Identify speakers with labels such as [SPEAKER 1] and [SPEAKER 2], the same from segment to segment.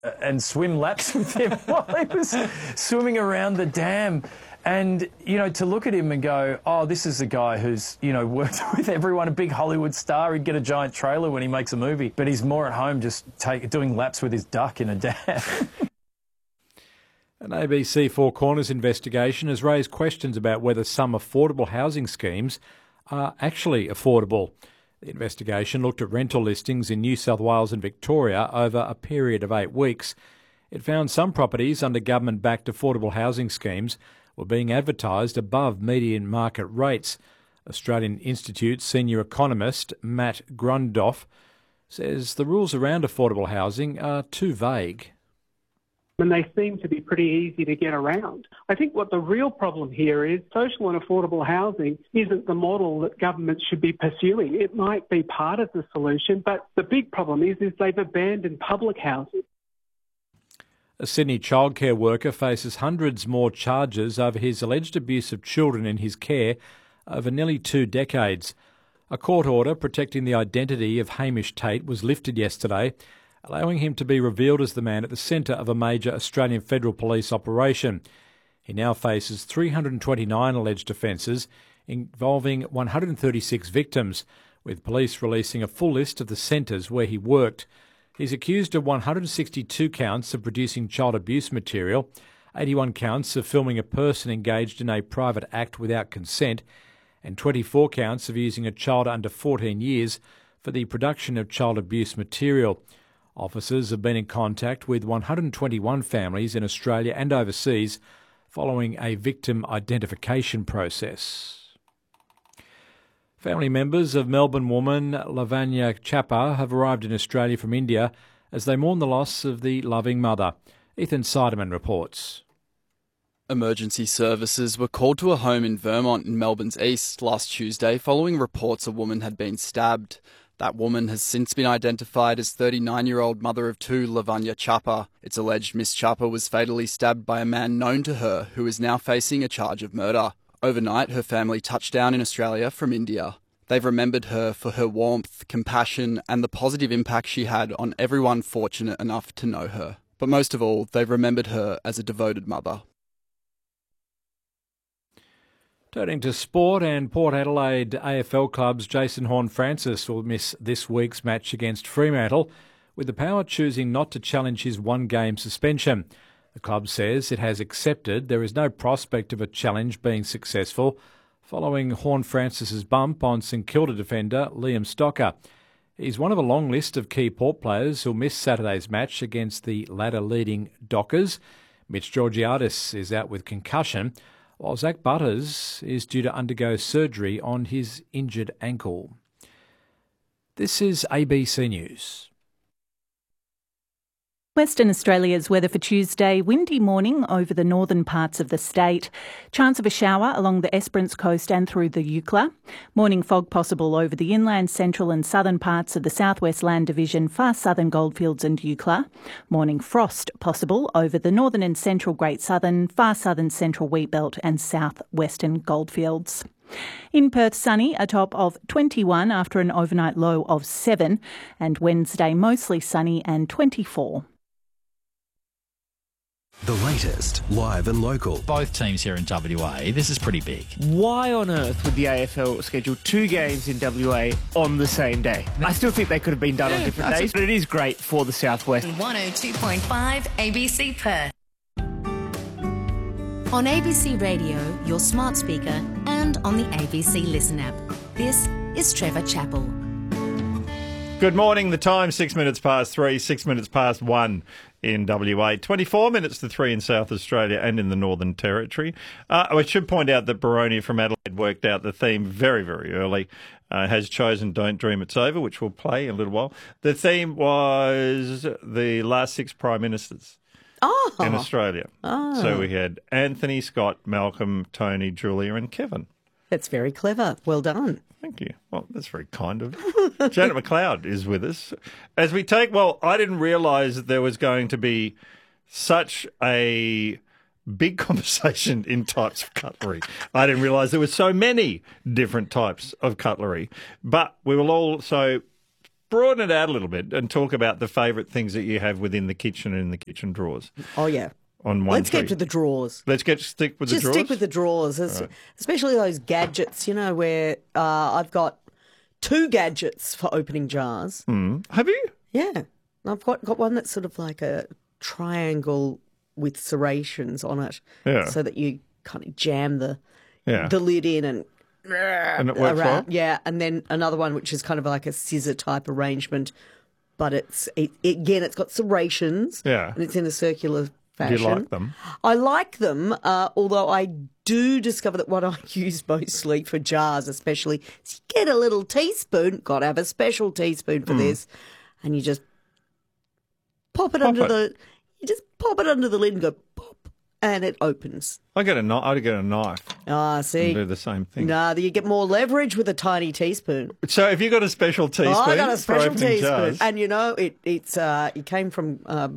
[SPEAKER 1] and swim laps with him while he was swimming around the dam. And, you know, to look at him and go, oh, this is a guy who's, you know, worked with everyone, a big Hollywood star. He'd get a giant trailer when he makes a movie, but he's more at home just doing laps with his duck in a dam.
[SPEAKER 2] An ABC Four Corners investigation has raised questions about whether some affordable housing schemes are actually affordable. The investigation looked at rental listings in New South Wales and Victoria over a period of 8 weeks. It found some properties under government-backed affordable housing schemes were being advertised above median market rates. Australian Institute senior economist Matt Grundoff says the rules around affordable housing are too vague.
[SPEAKER 3] And they seem to be pretty easy to get around. I think what the real problem here is social and affordable housing isn't the model that governments should be pursuing. It might be part of the solution, but the big problem is they've abandoned public housing.
[SPEAKER 2] A Sydney childcare worker faces hundreds more charges over his alleged abuse of children in his care over nearly 2 decades. A court order protecting the identity of Hamish Tate was lifted yesterday, allowing him to be revealed as the man at the centre of a major Australian Federal Police operation. He now faces 329 alleged offences involving 136 victims, with police releasing a full list of the centres where he worked. He's accused of 162 counts of producing child abuse material, 81 counts of filming a person engaged in a private act without consent, and 24 counts of using a child under 14 years for the production of child abuse material. Officers have been in contact with 121 families in Australia and overseas following a victim identification process. Family members of Melbourne woman Lavanya Chappa have arrived in Australia from India as they mourn the loss of the loving mother. Ethan Seidemann reports.
[SPEAKER 4] Emergency services were called to a home in Vermont in Melbourne's east last Tuesday following reports a woman had been stabbed. That woman has since been identified as 39-year-old mother of 2 Lavanya Chappa. It's alleged Miss Chappa was fatally stabbed by a man known to her who is now facing a charge of murder. Overnight, her family touched down in Australia from India. They've remembered her for her warmth, compassion, and the positive impact she had on everyone fortunate enough to know her. But most of all, they've remembered her as a devoted mother.
[SPEAKER 2] Turning to sport, and Port Adelaide AFL club's Jason Horne-Francis will miss this week's match against Fremantle, with the Power choosing not to challenge his 1-game suspension. The club says it has accepted there is no prospect of a challenge being successful following Horne-Francis's bump on St Kilda defender Liam Stocker. He's one of a long list of key Port players who'll miss Saturday's match against the ladder-leading Dockers. Mitch Georgiadis is out with concussion, while Zach Butters is due to undergo surgery on his injured ankle. This is ABC News.
[SPEAKER 5] Western Australia's weather for Tuesday: windy morning over the northern parts of the state. Chance of a shower along the Esperance coast and through the Eucla. Morning fog possible over the inland, central and southern parts of the Southwest Land Division, far southern Goldfields and Eucla. Morning frost possible over the northern and central Great Southern, far southern central Wheatbelt and southwestern Goldfields. In Perth, sunny, a top of 21 after an overnight low of 7, and Wednesday mostly sunny and 24.
[SPEAKER 6] The latest, live and local.
[SPEAKER 7] Both teams here in WA, this is pretty big.
[SPEAKER 8] Why on earth would the AFL schedule 2 games in WA on the same day? I still think they could have been done on different days, but it is great for the Southwest.
[SPEAKER 9] 102.5 ABC Perth. On ABC Radio, your smart speaker, and on the ABC Listen app. This is Trevor Chappell.
[SPEAKER 10] Good morning. The time 6 minutes past 3, 6 minutes past 1 in WA, 24 minutes to 3 in South Australia and in the Northern Territory. I should point out that Baroni from Adelaide worked out the theme very, very early. Has chosen Don't Dream It's Over, which we'll play in a little while. The theme was the last 6 Prime Ministers in Australia. So we had Anthony, Scott, Malcolm, Tony, Julia and Kevin.
[SPEAKER 11] That's very clever. Well done.
[SPEAKER 10] Thank you. Well, that's very kind of you. Janet McLeod is with us. As we take, I didn't realise that there was going to be such a big conversation in types of cutlery. I didn't realise there were so many different types of cutlery. But we will also broaden it out a little bit and talk about the favourite things that you have within the kitchen and in the kitchen drawers.
[SPEAKER 11] Oh, yeah.
[SPEAKER 10] On one
[SPEAKER 11] Let's get to the drawers.
[SPEAKER 10] Let's stick with the drawers?
[SPEAKER 11] Just stick with the drawers, especially those gadgets, where I've got 2 gadgets for opening jars.
[SPEAKER 10] Have you?
[SPEAKER 11] Yeah. I've got one that's sort of like a triangle with serrations on it, so that you kind of jam the lid in and
[SPEAKER 10] it works well?
[SPEAKER 11] Yeah, and then another one which is kind of like a scissor type arrangement, but it's got serrations, and it's in a circular fashion.
[SPEAKER 10] Do you like them?
[SPEAKER 11] I like them, although I do discover that what I use mostly for jars, especially, is you get a little teaspoon. Got to have a special teaspoon for this, and you just pop it under the. You just pop it under the lid and go pop, and it opens.
[SPEAKER 10] I'd get a knife.
[SPEAKER 11] See,
[SPEAKER 10] and do the same thing.
[SPEAKER 11] You get more leverage with a tiny teaspoon.
[SPEAKER 10] So, have you got a special teaspoon?
[SPEAKER 11] I got a special teaspoon,
[SPEAKER 10] jars?
[SPEAKER 11] and it came from.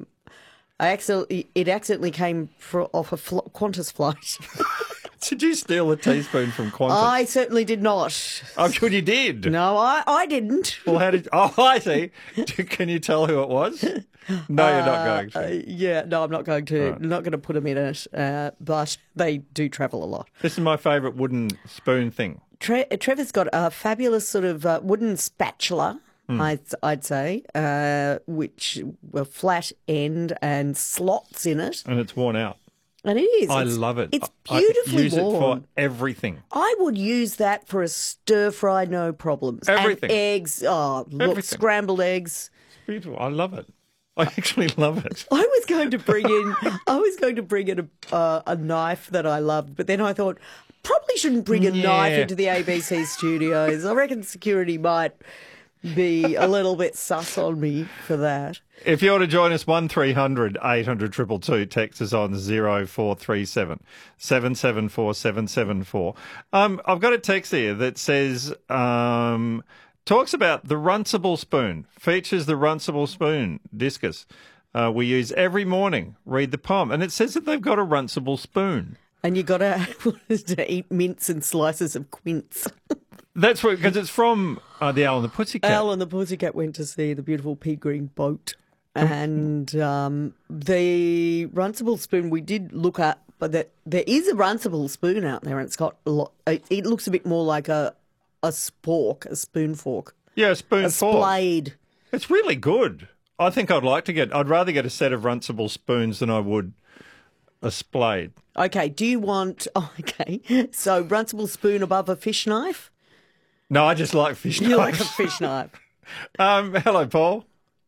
[SPEAKER 11] It accidentally came off a Qantas flight.
[SPEAKER 10] Did you steal a teaspoon from Qantas?
[SPEAKER 11] I certainly did not.
[SPEAKER 10] Oh, good, you did.
[SPEAKER 11] No, I didn't.
[SPEAKER 10] Well, how did? Oh, I see. Can you tell who it was? No, you're not going to.
[SPEAKER 11] No, I'm not going to.
[SPEAKER 10] Right.
[SPEAKER 11] I'm not going to put them in it, but they do travel a lot.
[SPEAKER 10] This is my favourite wooden spoon thing.
[SPEAKER 11] Trevor's got a fabulous sort of wooden spatula, I'd say, which were flat end and slots in it.
[SPEAKER 10] And it's worn out.
[SPEAKER 11] And it is.
[SPEAKER 10] I love it.
[SPEAKER 11] It's beautifully
[SPEAKER 10] I use
[SPEAKER 11] worn.
[SPEAKER 10] it for everything.
[SPEAKER 11] I would use that for a stir fry, no problems.
[SPEAKER 10] Everything.
[SPEAKER 11] And eggs. Oh, look,
[SPEAKER 10] Everything.
[SPEAKER 11] scrambled eggs.
[SPEAKER 10] It's beautiful. I love it. I actually love it.
[SPEAKER 11] I was going to bring in a knife that I loved, but then I thought probably shouldn't bring a knife into the ABC studios. I reckon security might be a little bit sus on me for that.
[SPEAKER 10] If you want to join us, 1300 800 222, text us on 0437 774 774. I've got a text here that says, talks about the Runcible spoon, features the Runcible spoon, discus. We use every morning, read the poem. And it says that they've got a Runcible spoon.
[SPEAKER 11] And you got to eat mince and slices of quince.
[SPEAKER 10] That's because it's from the Owl and the Pussycat.
[SPEAKER 11] Owl and the Pussycat went to see the beautiful pea green boat. And the Runcible spoon we did look at, but there is a Runcible spoon out there, and it's got a lot. It looks a bit more like a spork, a spoon fork.
[SPEAKER 10] Yeah, a spoon fork.
[SPEAKER 11] A splayed.
[SPEAKER 10] It's really good. I think I'd rather get a set of Runcible spoons than I would a splayed.
[SPEAKER 11] Okay, do you want... Oh, okay, so Runcible spoon above a fish knife?
[SPEAKER 10] No, I just like fish knives.
[SPEAKER 11] You like a fish knife.
[SPEAKER 10] Hello, Paul.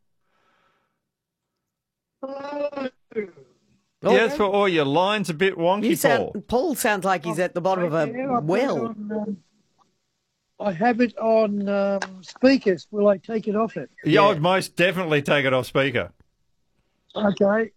[SPEAKER 12] Hello.
[SPEAKER 10] Yes, for all your lines a bit wonky, Paul.
[SPEAKER 11] Paul sounds like he's at the bottom of a well.
[SPEAKER 12] I have it on speakers. Will I take it off it?
[SPEAKER 10] Yeah, I'd most definitely take it off speaker.
[SPEAKER 12] Okay.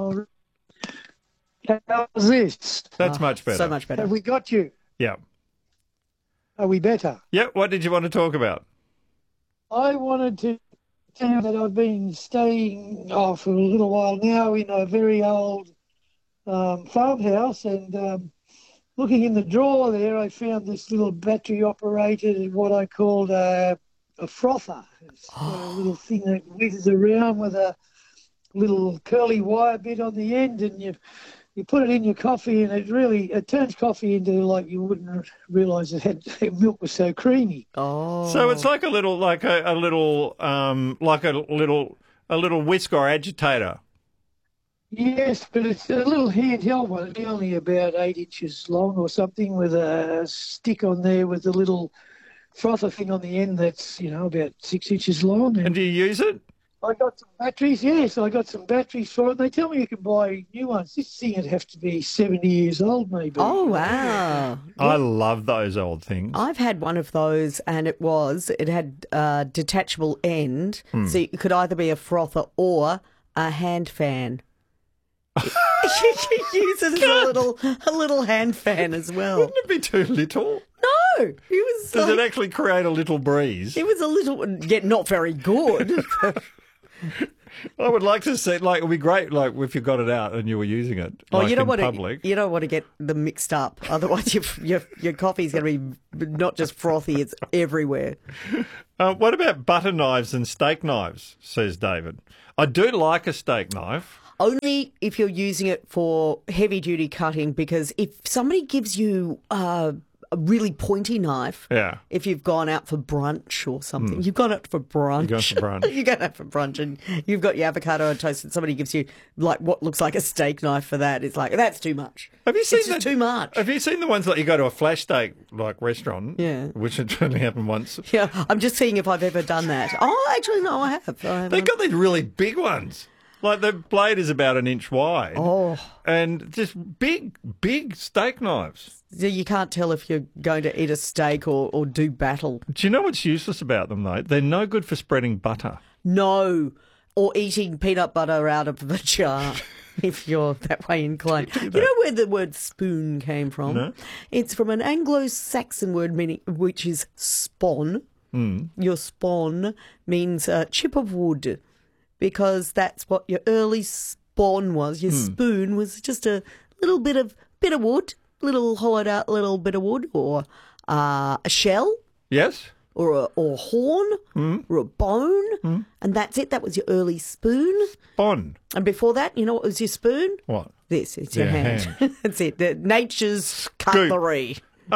[SPEAKER 12] How's this?
[SPEAKER 10] That's much better.
[SPEAKER 11] So much better.
[SPEAKER 12] Have we got you?
[SPEAKER 10] Yeah.
[SPEAKER 12] Are we better?
[SPEAKER 10] Yeah, what did you want to talk about?
[SPEAKER 12] I wanted to tell you that I've been staying for a little while now in a very old farmhouse, and looking in the drawer there, I found this little battery-operated, what I called a frother. It's got a little thing that whizzes around with a little curly wire bit on the end, and you put it in your coffee, and it turns coffee into like you wouldn't realise milk was so creamy.
[SPEAKER 11] Oh,
[SPEAKER 10] so it's like a little whisk or agitator.
[SPEAKER 12] Yes, but it's a little handheld one. It's only about 8 inches long or something, with a stick on there with a little frother thing on the end that's about 6 inches long.
[SPEAKER 10] And do you use it?
[SPEAKER 12] I got some batteries, yes. I got some batteries for it. They tell me you can buy new ones. This thing would have to be 70 years old, maybe.
[SPEAKER 11] Oh, wow.
[SPEAKER 10] I love those old things.
[SPEAKER 11] I've had one of those, and it had a detachable end, so it could either be a frother or a hand fan. You could use it as a little hand fan as well.
[SPEAKER 10] Wouldn't it be too little?
[SPEAKER 11] No, it was.
[SPEAKER 10] Does it actually create a little breeze?
[SPEAKER 11] It was a little, not very good.
[SPEAKER 10] I would like to see, like, it would be great, like, if you got it out and you were using it, like,
[SPEAKER 11] you don't
[SPEAKER 10] in
[SPEAKER 11] want
[SPEAKER 10] public.
[SPEAKER 11] you don't want to get them mixed up. Otherwise, your coffee's going to be not just frothy; it's everywhere.
[SPEAKER 10] What about butter knives and steak knives? Says David. I do like a steak knife.
[SPEAKER 11] Only if you're using it for heavy duty cutting, because if somebody gives you a really pointy knife, if you've gone out for brunch or something, you've gone out for brunch. You're going out for brunch and you've got your avocado on toast and somebody gives you like what looks like a steak knife for that. It's like, that's too much.
[SPEAKER 10] Have you seen
[SPEAKER 11] it's just too much.
[SPEAKER 10] Have you seen the ones that you go to a flash steak like restaurant?
[SPEAKER 11] Yeah.
[SPEAKER 10] Which had only happened once.
[SPEAKER 11] Yeah, I'm just seeing if I've ever done that. Oh, actually, no, I have.
[SPEAKER 10] They've got these really big ones. Like the blade is about an inch wide.
[SPEAKER 11] Oh.
[SPEAKER 10] And just big steak knives.
[SPEAKER 11] So you can't tell if you're going to eat a steak or do battle.
[SPEAKER 10] Do you know what's useless about them, though? They're no good for spreading butter.
[SPEAKER 11] No. Or eating peanut butter out of the jar, if you're that way inclined. You know where the word spoon came from?
[SPEAKER 10] No.
[SPEAKER 11] It's from an Anglo-Saxon word which is spawn. Your spawn means chip of wood, because that's what your early spawn was. Your spoon was just a little bit of wood, little hollowed out little bit of wood, or a shell.
[SPEAKER 10] Yes.
[SPEAKER 11] Or a horn, or a bone, and that's it. That was your early spoon.
[SPEAKER 10] Spawn.
[SPEAKER 11] And before that, you know what was your spoon?
[SPEAKER 10] What?
[SPEAKER 11] This. It's your hand. That's it. Nature's cutlery.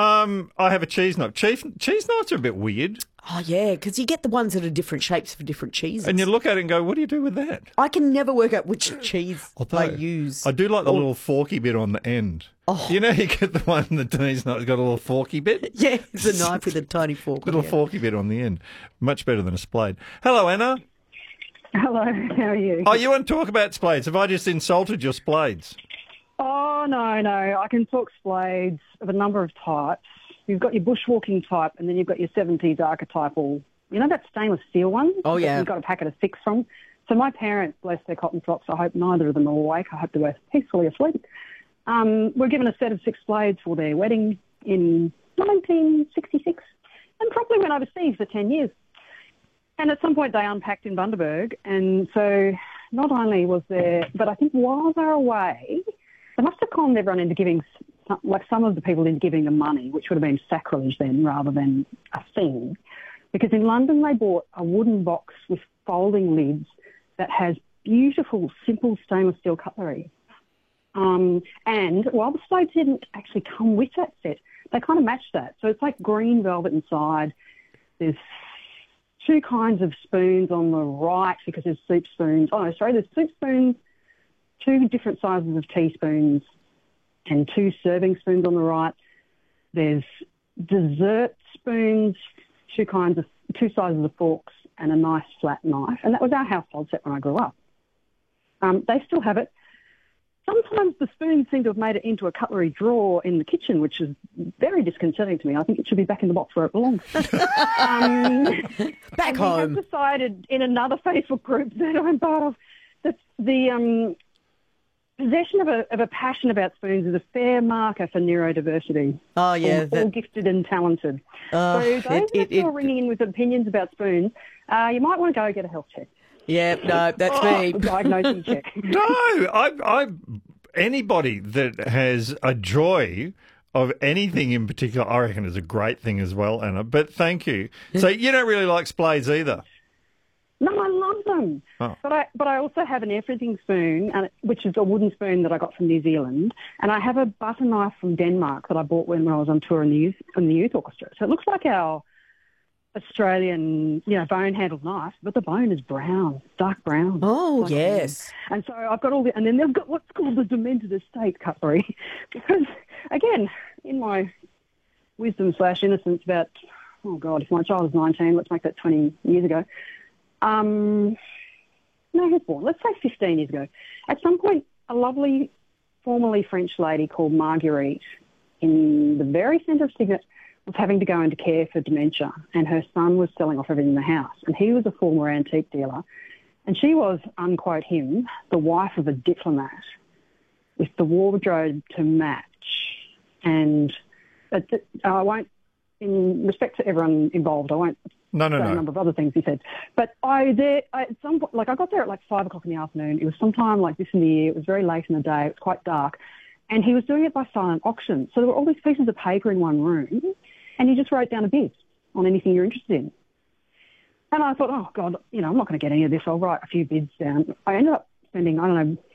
[SPEAKER 10] I have a cheese knife. Cheese knives are a bit weird.
[SPEAKER 11] Oh, yeah, because you get the ones that are different shapes for different cheeses.
[SPEAKER 10] And you look at it and go, what do you do with that?
[SPEAKER 11] I can never work out which cheese I use.
[SPEAKER 10] I do like the little forky bit on the end.
[SPEAKER 11] Oh.
[SPEAKER 10] You know, you get the one that Denise knife's got a little forky bit?
[SPEAKER 11] Yeah, it's a knife with a tiny fork.
[SPEAKER 10] Little forky bit on the end. Much better than a spade. Hello, Anna.
[SPEAKER 13] Hello, how are you?
[SPEAKER 10] Oh, you want to talk about spades? Have I just insulted your spades?
[SPEAKER 13] Oh, no. I can talk spades of a number of types. You've got your bushwalking type, and then you've got your 70s archetypal. You know that stainless steel one?
[SPEAKER 11] Oh, yeah.
[SPEAKER 13] You've got a packet of 6 from. So my parents, bless their cotton socks, I hope neither of them are awake. I hope they're both peacefully asleep. Were given a set of 6 blades for their wedding in 1966 and probably went overseas for 10 years. And at some point they unpacked in Bundaberg, and so not only was there, but I think while they were away, they must have conned everyone into giving, like some of the people into giving them money, which would have been sacrilege then rather than a thing. Because in London they bought a wooden box with folding lids that has beautiful, simple stainless steel cutlery. And while the spades didn't actually come with that set, they kind of matched that. So it's like green velvet inside. There's 2 kinds of spoons on the right because there's soup spoons. Oh, no, sorry, there's soup spoons, 2 different sizes of teaspoons, and 2 serving spoons on the right. There's dessert spoons, 2 sizes of forks, and a nice flat knife. And that was our household set when I grew up. They still have it. Sometimes the spoons seem to have made it into a cutlery drawer in the kitchen, which is very disconcerting to me. I think it should be back in the box where it belongs.
[SPEAKER 11] Back home.
[SPEAKER 13] We have decided in another Facebook group that I'm part of that the possession of a passion about spoons is a fair marker for neurodiversity.
[SPEAKER 11] Oh, yeah.
[SPEAKER 13] All gifted and talented. So those who are ringing in with opinions about spoons, you might want to go get a health check.
[SPEAKER 11] Yeah, no, that's me.
[SPEAKER 13] Diagnosing check.
[SPEAKER 10] No, anybody that has a joy of anything in particular, I reckon is a great thing as well, Anna. But thank you. So you don't really like spades either?
[SPEAKER 13] No, I love them.
[SPEAKER 10] Oh.
[SPEAKER 13] But I also have an everything spoon, which is a wooden spoon that I got from New Zealand, and I have a butter knife from Denmark that I bought when I was on tour in the youth orchestra. So it looks like our Australian, bone-handled knife, but the bone is brown, dark brown.
[SPEAKER 11] Oh, yes.
[SPEAKER 13] And so I've got all and then they've got what's called the demented estate cutlery, because, again, in my wisdom/innocence about, oh, God, if my child was 19, let's make that 20 years ago. No, he was born, let's say 15 years ago. At some point, a lovely, formerly French lady called Marguerite in the very centre of Cygnet was having to go into care for dementia, and her son was selling off everything in the house, and he was a former antique dealer, and she was, unquote him, the wife of a diplomat with the wardrobe to match. And I won't in respect to everyone involved, I won't
[SPEAKER 10] No.
[SPEAKER 13] say a number of other things he said. But I got there at like 5 o'clock in the afternoon. It was sometime like this in the year. It was very late in the day. It was quite dark. And he was doing it by silent auction. So there were all these pieces of paper in one room, and he just wrote down a bid on anything you're interested in. And I thought, oh, God, I'm not going to get any of this. I'll write a few bids down. I ended up spending,